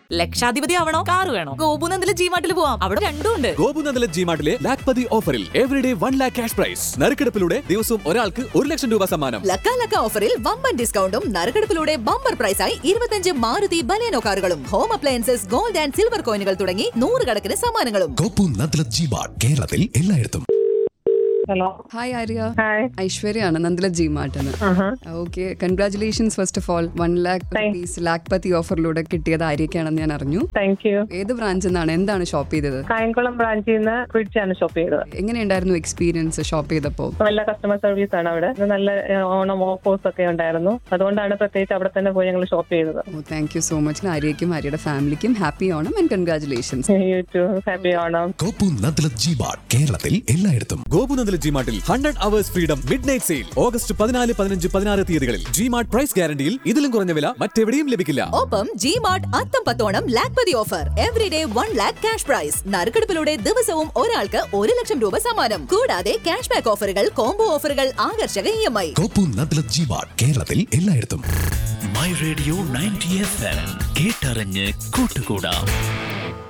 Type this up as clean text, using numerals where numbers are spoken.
ലക്ഷാധിപതി ആവണോ car വേണോ? ഗോപുനന്ദിലെ ജിമാർട്ടിൽ പോവാം, അവിടെ രണ്ടും ഉണ്ട്. ഗോപുനന്ദിലെ ജിമാർട്ടിലെ ലാഖ്പതി ഓഫറിൽ എവറിഡേ 1 lakh ക്യാഷ് പ്രൈസ്. നറുക്കെടുപ്പിലൂടെ ദിവസവും ഒരാൾക്ക് 1 ലക്ഷം രൂപ സമ്മാനം. ലക്ക ഓഫറിൽ വമ്പൻ ഡിസ്കൗണ്ടും നറുക്കെടുപ്പിലൂടെ ബമ്പർ പ്രൈസായി 25 മാരുതി ബലേനോ കാറുകളും home appliances, gold and silver കോയിനുകൾ തുടങ്ങി 100 കണക്കിന് സമ്മാനങ്ങളും. ഗോപുനന്ദിലെ ജിമാർട്ട് കേരളത്തിൽ എല്ലായിടത്തും. Hello, hi Arya. Hi. ഐശ്വര്യാണ്, Nandila ജിമാർട്ടിന്. Okay, congratulations first of all. 1 lakh rupees Lakhpati ഓഫറിലൂടെ കിട്ടിയത് ആര്യക്കാണെന്ന് ഞാൻ അറിഞ്ഞു. Thank you. ഏത് ബ്രാഞ്ചിൽ നിന്നാണ്, എന്താണ് ഷോപ്പ് ചെയ്തത്? കായംകുളം ബ്രാഞ്ചിൽ നിന്ന് ഫ്രിഡ്ജാണ് ഷോപ്പ് ചെയ്തത്. എങ്ങനെയുണ്ടായിരുന്നു എക്സ്പീരിയൻസ് ഷോപ്പ് ചെയ്തപ്പോൾ? നല്ല കസ്റ്റമർ സർവീസ് ആണ് അവിടെ. നല്ല ഓണം ഓഫേഴ്സ് ഒക്കെ ഉണ്ടായിരുന്നു. അതുകൊണ്ടാണ് പ്രത്യേകിച്ച് അവിടെ തന്നെ പോയി ഞങ്ങൾ ഷോപ്പ് ചെയ്തത്. Thank you so much. ആര്യയ്ക്കും ആര്യയുടെ ഫാമിലിക്കും happy Onam and congratulations. U to, happy Onam. ഗോപുനന്ദിലെ G-Mart കേരളത്തിൽ എല്ലായിടത്തും. ഗോപുനന്ദിലെ ജിമാർട്ടിൽ 100 hours freedom mid night sale August 14, 15, 16 തീയതികളിൽ. ജിമാർട്ട് പ്രൈസ് ഗ്യാരണ്ടിയിൽ ഇതിലും കുറഞ്ഞ വില മറ്റെവിടെയും ലഭിക്കില്ല. ഒപ്പം ജിമാർട്ട് അത്തം പത്തോണം Lakhpati offer. Everyday 1 lakh cash prize. നറുക്കെടുപ്പിലൂടെ ദിവസവും ഒരാൾക്ക് 1 ലക്ഷം രൂപ സമ്മാനം. കൂടാതെ ക്യാഷ് ബാക്ക് ഓഫറുകൾ, കോംബോ ഓഫറുകൾ, ആകർഷക EMI. ഗോപുനന്ദിലെ ജിമാർട്ട് കേരളത്തിൽ എല്ലായിടത്തും. മൈ റേഡിയോ 90 FM കേട്ടറിഞ്ഞ് കൂട്ടുകൂടാം.